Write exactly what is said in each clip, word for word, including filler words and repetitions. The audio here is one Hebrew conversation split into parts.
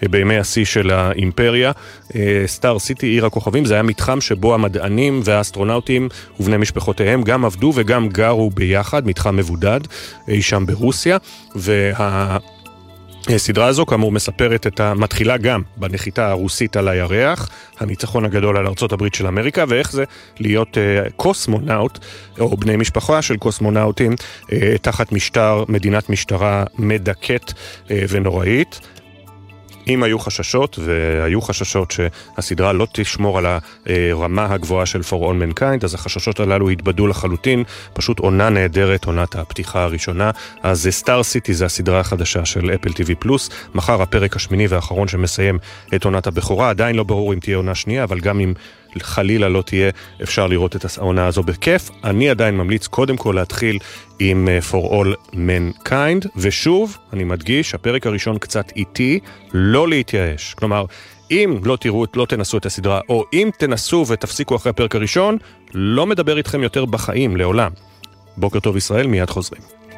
בימי השיא של האימפריה. סטאר סיטי, עיר הכוכבים, זה היה מתחם שבו המדענים והאסטרונאוטים ובני משפחותיהם גם עבדו וגם גרו ביחד, מתחם מבודד, אי שם ברוסיה, וה... הסדרה הזו כאמור מספרת את המתחילה גם בנחיתה הרוסית על הירח, הניצחון הגדול על ארצות הברית של אמריקה, ואיך זה להיות uh, קוסמונאוט, או בני משפחה של קוסמונאוטים, uh, תחת משטר, מדינת משטרה מדכאת uh, ונוראית. אם היו חששות, והיו חששות שהסדרה לא תשמור על הרמה הגבוהה של For All Mankind, אז החששות הללו התבדו לחלוטין, פשוט עונה נהדרת, עונת הפתיחה הראשונה. אז סטאר סיטי זה הסדרה החדשה של אפל טי וי פלוס, מחר הפרק השמיני והאחרון שמסיים את עונת הבכורה, עדיין לא ברור אם תהיה עונה שנייה, אבל גם אם חלילה לא תהיה, אפשר לראות את העונה הזו בכיף. אני עדיין ממליץ קודם כל להתחיל עם For All Mankind, ושוב, אני מדגיש, הפרק הראשון קצת איטי, לא להתייאש. כלומר, אם לא תראו, לא תנסו את הסדרה, או אם תנסו ותפסיקו אחרי הפרק הראשון, לא מדבר איתכם יותר בחיים, לעולם. בוקר טוב ישראל, מיד חוזרים.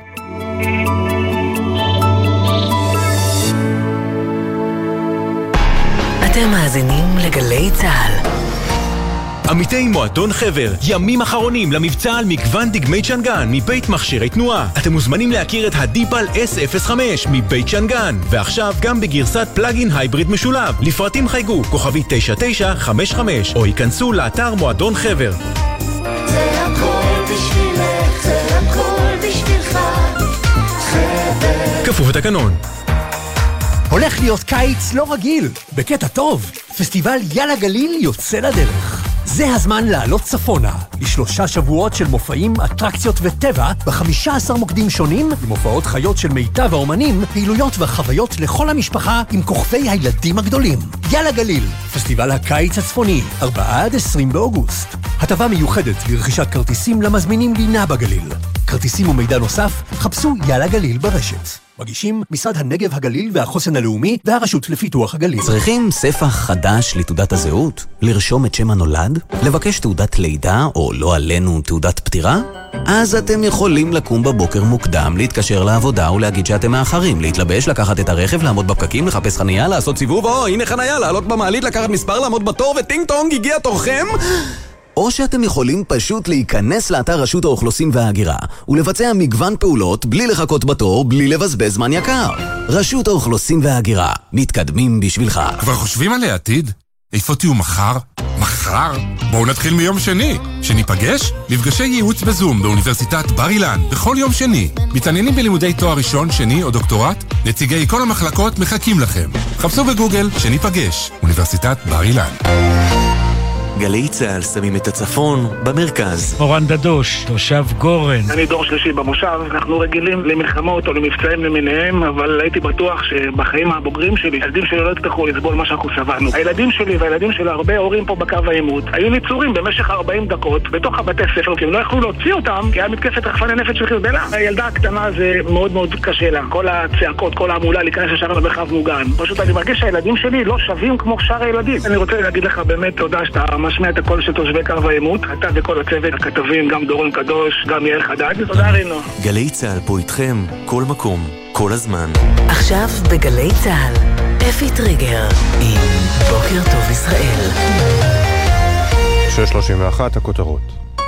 אתם מאזינים לגלי צהל. עמיתי מועדון חבר, ימים אחרונים למבצע על מגוון דגמי צ'נגן מבית מכשירי תנועה. אתם מוזמנים להכיר את הדיפל אס אפס חמש מבית צ'נגן, ועכשיו גם בגרסת פלאגין הייבריד משולב. לפרטים חייגו כוכבי תשע תשע חמש חמש או ייכנסו לאתר מועדון חבר. זה הכל בשבילך, זה הכל בשבילך, חבר. כפוף לתקנון. הולך להיות קיץ לא רגיל, בקטע טוב. פסטיבל יאללה גליל יוצא לדרך. זה הזמן לעלות צפונה, לשלושה שבועות של מופעים, אטרקציות וטבע, ב-חמישה עשר מוקדים שונים, עם הופעות חיות של מיטב האומנים, פעילויות וחוויות לכל המשפחה עם כוכבי הילדים הגדולים. יאללה גליל, פסטיבל הקיץ הצפוני, ארבעה עד עשרים באוגוסט. הטבה מיוחדת לרכישת כרטיסים למזמינים לינה בגליל. כרטיסים ומידע נוסף, חפשו יאללה גליל ברשת. מגישים משרד הנגב הגליל והחוסן הלאומי והרשות לפיתוח הגליל. צריכים ספח חדש לתעודת הזהות? לרשום את שם הנולד? לבקש תעודת לידה או לא עלינו תעודת פטירה? אז אתם יכולים לקום בבוקר מוקדם, להתקשר לעבודה ולהגיד שאתם מאחרים, להתלבש, לקחת את הרכב, לעמוד בפקקים, לחפש חנייה, לעשות סיבוב, או הנה חנייה, לעלות במעלית, לקחת מספר, לעמוד בתור וטינג טונג, הגיע תורכם? או שאתם יכולים פשוט להיכנס לאתר רשות האוכלוסין וההגירה ולבצע מגוון פעולות בלי לחכות בתור, בלי לבזבז זמן יקר. רשות האוכלוסין וההגירה, מתקדמים בשבילך. כבר חושבים על העתיד? איפה תהיו מחר? מחר? בואו נתחיל מיום שני. שניפגש? מפגשי ייעוץ בזום באוניברסיטת בר אילן בכל יום שני. מתעניינים בלימודי תואר ראשון, שני או דוקטורט? נציגי כל המחלקות מחכים לכם. חפשו בגוגל שניפגש. אוניברסיטת בר אילן. גלי צהל שמים את הצפון במרכז. אורן דדוש, תושב גורן. אני דור שלישי במושב, אנחנו רגילים למלחמות או למבצעים למיניהם, אבל הייתי בטוח שבחיים הבוגרים שלי, הילדים שלי לא יצטרכו לסבול מה שאנחנו סבלנו. הילדים שלי והילדים של הרבה הורים פה בקו העימות היו ניצורים במשך ארבעים דקות בתוך הבתי ספר, כי הם לא יכלו להוציא אותם, כי היה מתקפת רחפני נפץ של חיזבאללה. הילדה הקטנה זה מאוד מאוד קשה לה. כל הצעקות, כל העמולה להיכנס ישר למרחב מוגן. פשוט אני מרגיש שהילדים שלי לא שווים כמו שאר הילדים. אני רוצה להגיד לך באמת תודה שאתה משמיע את הקול של תושבי קו העימות, אתה וכל הצוות, הכתבים, גם דורון קדוש, גם יאיר חדד. תודה רינו. גלי צהל פה איתכם, כל מקום, כל הזמן. עכשיו בגלי צהל, אפי טריגר עם בוקר טוב ישראל. שש שלושים ואחת הכותרות.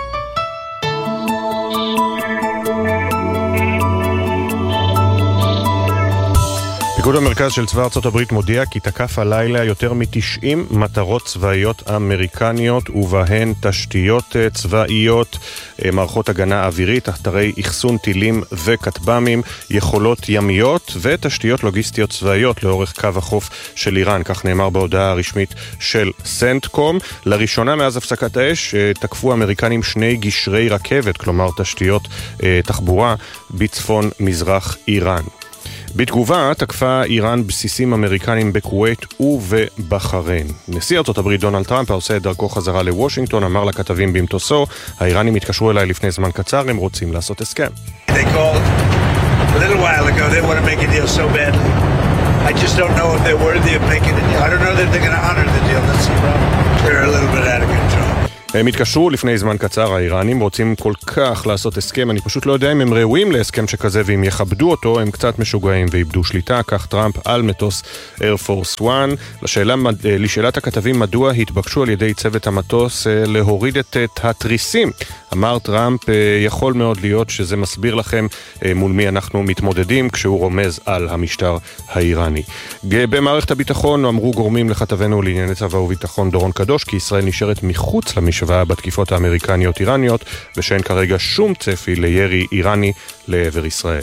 פיקוד המרכז של צבא ארצות הברית מודיע כי תקף הלילה יותר מ-תשעים מטרות צבאיות אמריקניות ובהן תשתיות צבאיות, מערכות הגנה אווירית, אתרי אחסון טילים וכטב"מים, יכולות ימיות ותשתיות לוגיסטיות צבאיות לאורך קו החוף של איראן, כך נאמר בהודעה הרשמית של סנטקום. לראשונה מאז הפסקת האש תקפו האמריקנים שני גשרי רכבת, כלומר תשתיות תחבורה בצפון מזרח איראן. בתגובה תקפה איראן בסיסים אמריקנים בכווית ובבחריין. נשיא ארצות הברית דונלד טראמפ העושה את דרכו חזרה לוושינגטון אמר לכתבים במטוסו, האיראנים התקשרו אליי לפני זמן קצר, הם רוצים לעשות הסכם. They called a little while ago, they want to make a deal so badly. I just don't know if they're worthy of making a deal. I don't know that they're going to honor the deal. That's the problem. They're a little bit out of control. הם התקשרו לפני זמן קצר, האיראנים רוצים כל כך לעשות הסכם, אני פשוט לא יודע אם הם ראויים להסכם שכזה, ואם יכבדו אותו, הם קצת משוגעים ואיבדו שליטה, כך טראמפ על מטוס Air Force One. לשאלה, לשאלת הכתבים, מדוע התבקשו על ידי צוות המטוס להוריד את התריסים? אמר טראמפ, יכול מאוד להיות שזה מסביר לכם מול מי אנחנו מתמודדים, כשהוא רומז על המשטר האיראני. במערכת הביטחון אמרו גורמים לכתבנו לענייני צבא וביטחון דורון קדוש, כי ישראל נשארת מחוץ למשוואה בתקיפות האמריקניות-איראניות, ושאין כרגע שום צפי לירי איראני לעבר ישראל.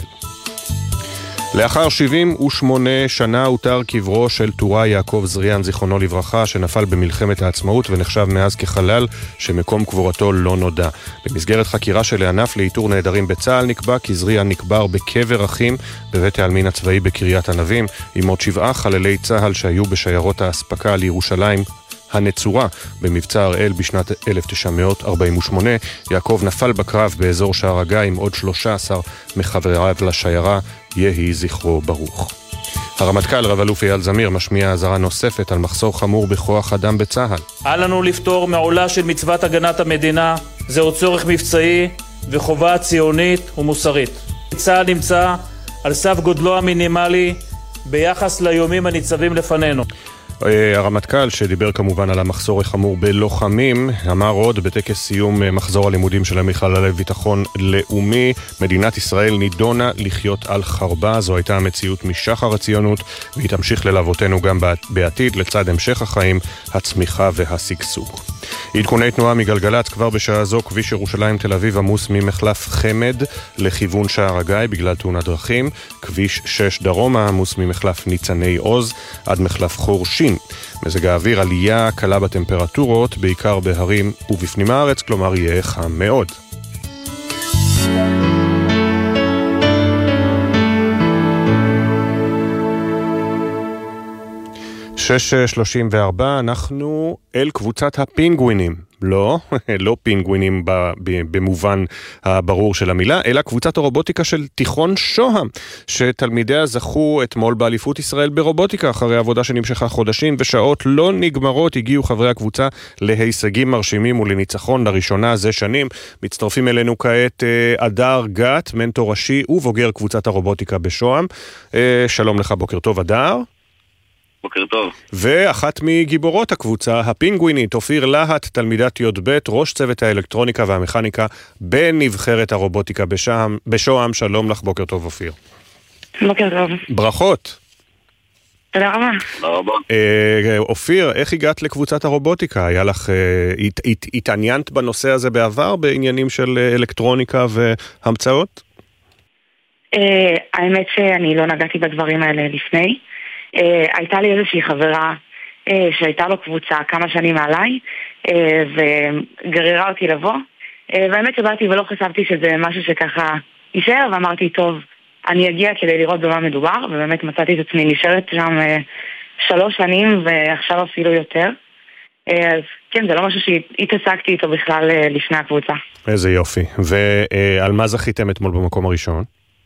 לאחר שבעים ושמונה שנה הותר קברו של טוראי יעקב זריאן זיכרונו לברכה, שנפל במלחמת העצמאות ונחשב מאז כחלל שמקום קבורתו לא נודע. במסגרת חקירה של הענף לאיתור נעדרים בצה"ל נקבע כי זריאן נקבר בקבר אחים בבית העלמין הצבאי בקריית ענבים, עם עוד שבעה חללי צה"ל שהיו בשיירות האספקה לירושלים הנצורה במבצע הראל בשנת אלף תשע מאות ארבעים ושמונה. יעקב נפל בקרב באזור שער הגיא עם עוד שלושה עשר מחבריו לשיירה, יהי זכרו ברוך. הרמטכ"ל רב אלוף אייל זמיר משמיע אזהרה נוספת על מחסור חמור בכוח אדם בצה"ל. אל לנו לפתור מעולה של מצוות הגנת המדינה, זהו צורך מבצעי וחובה ציונית ומוסרית. צה"ל נמצא על סף גודלו המינימלי ביחס ליומים הניצבים לפנינו. הרמטכ"ל, שדיבר כמובן על המחסור החמור בלוחמים, אמר עוד בטקס סיום מחזור הלימודים של המכללה לביטחון לאומי, מדינת ישראל נידונה לחיות על חרבה. זו הייתה המציאות משחר הציונות, והיא תמשיך ללוותנו גם בעתיד, לצד המשך החיים, הצמיחה והסגסוג. עדכוני תנועה מגלגלת, כבר בשעה זו כביש ירושלים תל אביב עמוס ממחלף חמד לכיוון שער הגיא בגלל תאונת דרכים, כביש שש דרומה עמוס ממחלף ניצני עוז עד מחלף חורשין. מזג האוויר, עלייה קלה בטמפרטורות, בעיקר בהרים ובפנים הארץ, כלומר יהיה חם מאוד. שש שלושים וארבע, אנחנו אל קבוצת הפינגווינים. לא, לא פינגווינים במובן הברור של המילה, אלא קבוצת הרובוטיקה של תיכון שוהם, שתלמידיה זכו אתמול באליפות ישראל ברובוטיקה. אחרי עבודה שנמשכה חודשים ושעות לא נגמרות, הגיעו חברי הקבוצה להישגים מרשימים ולניצחון לראשונה זה שנים. מצטרפים אלינו כעת אדר גת, מנטור ראשי ובוגר קבוצת הרובוטיקה בשוהם. שלום לך, בוקר טוב אדר. בוקר טוב. ואחת מגיבורות הקבוצה, הפינגווינית, אופיר להט, תלמידת י"ב, ראש צוות האלקטרוניקה והמכניקה בנבחרת הרובוטיקה בשוהם. בשוהם, שלום לך, בוקר טוב אופיר. בוקר טוב. ברכות. תודה רבה. תודה רבה. אה, אופיר, איך הגעת לקבוצת הרובוטיקה? היה לך, אה, הת, הת, התעניינת בנושא הזה בעבר, בעניינים של אלקטרוניקה והמצאות? אה, האמת שאני לא נגעתי בדברים האלה לפני. Uh, הייתה לי איזושהי חברה uh, שהייתה לו קבוצה כמה שנים מעליי uh, וגררה אותי לבוא uh, והאמת שבאתי ולא חשבתי שזה משהו שככה יישאר, ואמרתי טוב, אני אגיע כדי לראות במה מדובר, ובאמת מצאתי את עצמי נשארת שם uh, שלוש שנים ועכשיו אפילו יותר. uh, אז כן, זה לא משהו שהתעסקתי איתו בכלל uh, לפני הקבוצה. איזה יופי. ועל מה זכיתם אתמול במקום הראשון?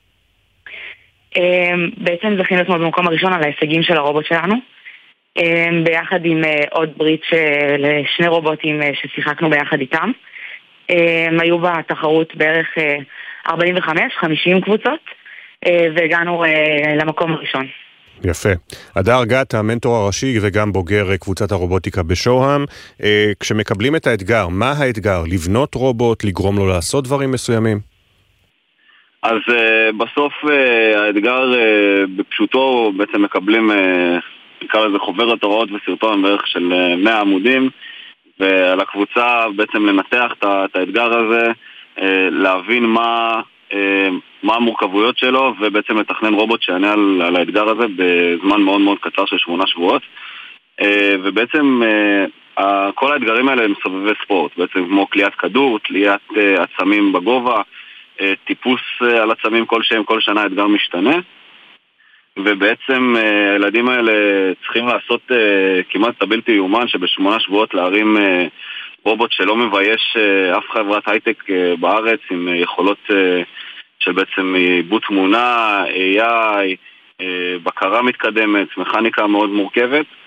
בעצם זכינו אתמול במקום הראשון על ההישגים של הרובוט שלנו, ביחד עם עוד ברית של שני רובוטים ששיחקנו ביחד איתם. היו בתחרות בערך ארבעים וחמש חמישים קבוצות, והגענו למקום הראשון. יפה. אדר גת, המנטור הראשי וגם בוגר קבוצת הרובוטיקה בשוהם. כשמקבלים את האתגר, מה האתגר? לבנות רובוט, לגרום לו לעשות דברים מסוימים? אז uh, בסוף uh, האתגר uh, בפשוטו בעצם מקבלים, uh, נקרא לזה חוברת הוראות וסרטון בערך של uh, מאה עמודים, ועל הקבוצה בעצם לנתח את האתגר הזה, uh, להבין מה, uh, מה המורכבויות שלו, ובעצם לתכנן רובוט שיענה על, על האתגר הזה בזמן מאוד מאוד קצר של שמונה שבועות. Uh, ובעצם uh, כל האתגרים האלה הם סובבי ספורט, בעצם כמו קליעת כדור, תליית uh, עצמים בגובה, טיפוס על עצמים כל שהם, כל שנה האתגר משתנה, ובעצם הילדים האלה צריכים לעשות כמעט את הבלתי יאומן, שבשמונה שבועות להרים רובוט שלא מבייש אף חברת הייטק בארץ, עם יכולות של בעצם עיבוד תמונה, איי איי, בקרה מתקדמת, מכניקה מאוד מורכבת,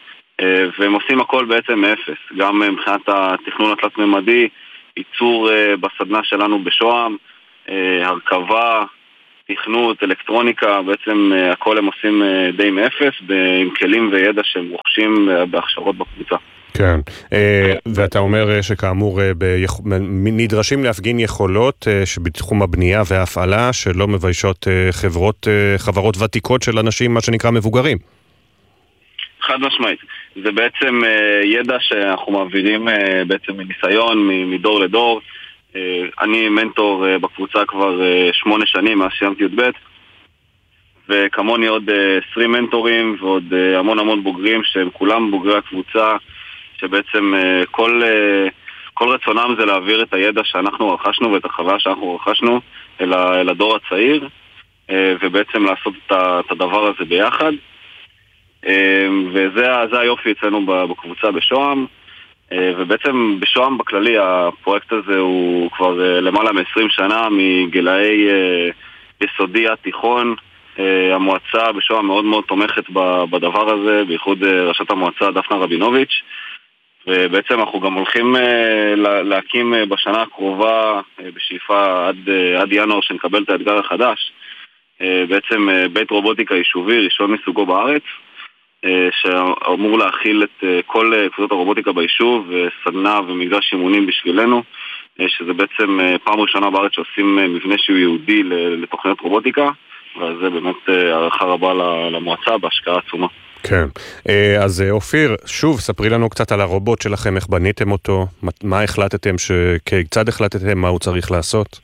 והם עושים הכל בעצם מאפס, גם מבחינת התכנון התלת-ממדי, ייצור בסדנה שלנו בשוהם, הרכבה, תכנות, אלקטרוניקה, בעצם הכל הם עושים די מאפס, עם כלים וידע שהם רוכשים בהכשרות בקבוצה. כן, ואתה אומר שכאמור נדרשים להפגין יכולות שבתחום הבנייה וההפעלה שלא מביישות חברות, חברות ותיקות של אנשים, מה שנקרא מבוגרים. חד משמעית. זה בעצם ידע שאנחנו מעבירים בעצם מניסיון, מדור לדור. אני מנטור בקבוצה כבר שמונה שנים, מאז סיימתי י"ב, וכמוני עוד עשרים מנטורים ועוד המון המון בוגרים שהם כולם בוגרי הקבוצה, שבעצם כל, כל רצונם זה להעביר את הידע שאנחנו רכשנו ואת החוויה שאנחנו רכשנו אל, אל הדור הצעיר, ובעצם לעשות את הדבר הזה ביחד. וזה זה היופי אצלנו בקבוצה בשוהם, ובעצם בשוהם בכללי הפרויקט הזה הוא כבר למעלה מ-עשרים שנה, מגילאי יסודי עד תיכון. המועצה בשוהם מאוד מאוד תומכת בדבר הזה, בייחוד ראשת המועצה דפנה רבינוביץ', ובעצם אנחנו גם הולכים להקים בשנה הקרובה בשאיפה עד, עד ינואר שנקבל את האתגר החדש, בעצם בית רובוטיקה יישובי ראשון מסוגו בארץ, שאמור להכיל את כל קבוצות הרובוטיקה ביישוב, סדנה ומגרש אימונים בשבילנו, שזה בעצם פעם ראשונה בארץ שעושים מבנה שהוא יהודי לתוכניות רובוטיקה, וזה באמת הערכה רבה למועצה בהשקעה עצומה. כן, אז אופיר, שוב, ספרי לנו קצת על הרובוט שלכם, איך בניתם אותו, מה החלטתם, כיצד החלטתם, מה הוא צריך לעשות?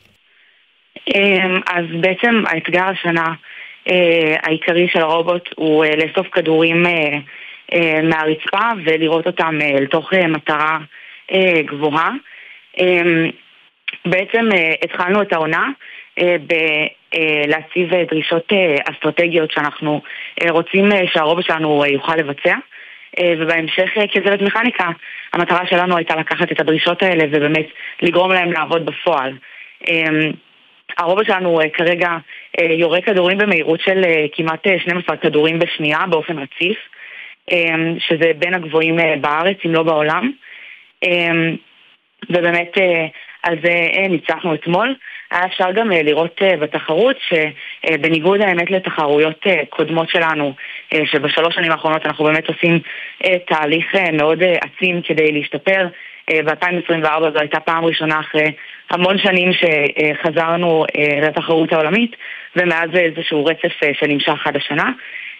אז בעצם האתגר השנה העיקרי של הרובוט הוא לאסוף כדורים מהרצפה ולראות אותם לתוך מטרה גבוהה. בעצם התחלנו את העונה בלהציב דרישות אסטרטגיות שאנחנו רוצים שהרובוט שלנו יוכל לבצע, ובהמשך כזלת מכניקה המטרה שלנו הייתה לקחת את הדרישות האלה ובאמת לגרום להם לעבוד בפועל. הרובוט שלנו כרגע יורה כדורים במהירות של כמעט שנים עשר כדורים בשנייה באופן רציף, שזה בין הגבוהים בארץ אם לא בעולם, ובאמת על זה ניצחנו אתמול. היה אפשר גם לראות בתחרות שבניגוד האמת לתחרויות קודמות שלנו, שבשלוש שנים האחרונות אנחנו באמת עושים תהליך מאוד עצים כדי להשתפר. ב-אלפיים עשרים וארבע זו הייתה פעם ראשונה אחרי המון שנים שחזרנו לתחרות העולמית, ומאז זה איזשהו רצף שנמשך עד השנה.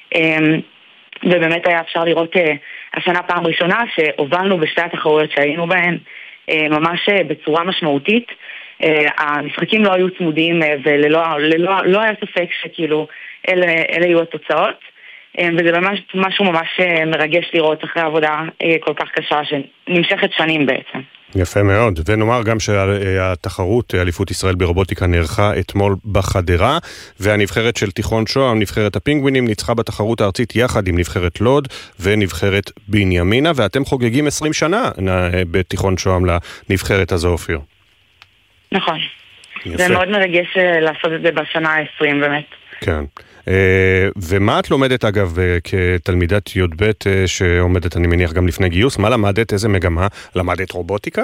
ובאמת היה אפשר לראות השנה פעם ראשונה שהובלנו בשתי התחרויות שהיינו בהן ממש בצורה משמעותית. המשחקים לא היו צמודים וללא לא, לא היה ספק שכאילו אלה, אלה יהיו התוצאות, וזה ממש משהו ממש מרגש לראות אחרי עבודה כל כך קשה שנמשכת שנים בעצם. יפה מאוד, ונאמר גם שהתחרות אליפות ישראל ברובוטיקה נערכה אתמול בחדרה, והנבחרת של תיכון שוהם, נבחרת הפינגווינים, ניצחה בתחרות הארצית יחד עם נבחרת לוד ונבחרת בנימינה, ואתם חוגגים עשרים שנה בתיכון שוהם לנבחרת הזו, אופיר. נכון, יפה. זה מאוד מרגש לעשות את זה בשנה ה-עשרים באמת. כן. ומה את לומדת אגב כתלמידת י"ב שעומדת אני מניח גם לפני גיוס? מה למדת? איזה מגמה? למדת רובוטיקה?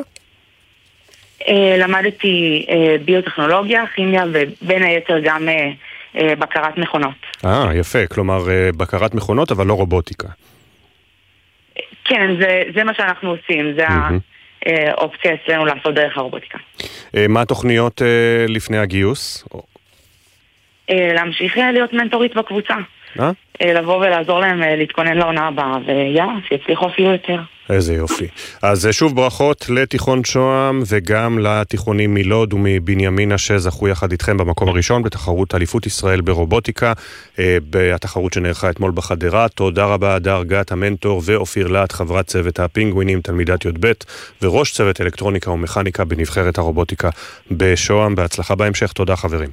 למדתי ביוטכנולוגיה, כימיה ובין היתר גם בקרת מכונות. אה, יפה. כלומר בקרת מכונות אבל לא רובוטיקה. כן, זה, זה מה שאנחנו עושים. זה האופציה אצלנו לעשות דרך הרובוטיקה. מה התוכניות לפני הגיוס? להמשיך להיות מנטורית בקבוצה. אה? לבוא ולעזור להם להתכונן לעונה הבאה, ויאללה, שיצליחו אפילו יותר. איזה יופי. אז שוב ברכות לתיכון שוהם וגם לתיכונים מלוד ומבנימינה שזכו יחד איתכם במקום הראשון בתחרות אליפות ישראל ברובוטיקה, בתחרות שנערכה אתמול בחדרה. תודה רבה הדר גת המנטור ואופיר לט חברת צוות הפינגווינים, תלמידת י"ב וראש צוות אלקטרוניקה ומכניקה בנבחרת הרובוטיקה בשוהם. בהצלחה בהמשך. תודה חברים.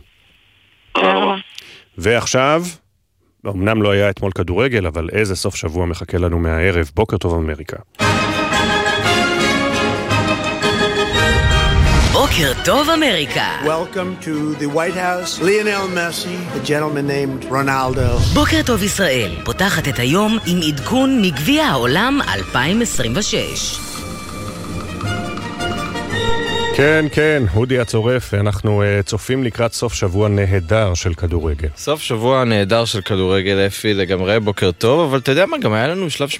ועכשיו, אמנם לא היה אתמול כדורגל, אבל איזה סוף שבוע מחכה לנו מהערב. בוקר טוב אמריקה. בוקר טוב אמריקה. Welcome to the White House. Lionel Messi, a gentleman named Ronaldo. בוקר טוב ישראל, פותחת את היום עם עדכון מגביע העולם אלפיים עשרים ושש. כן, כן, הודי הצורף, אנחנו uh, צופים לקראת סוף שבוע נהדר של כדורגל. סוף שבוע נהדר של כדורגל, אפי, לגמרי בוקר טוב, אבל אתה יודע מה, גם היה לנו שלב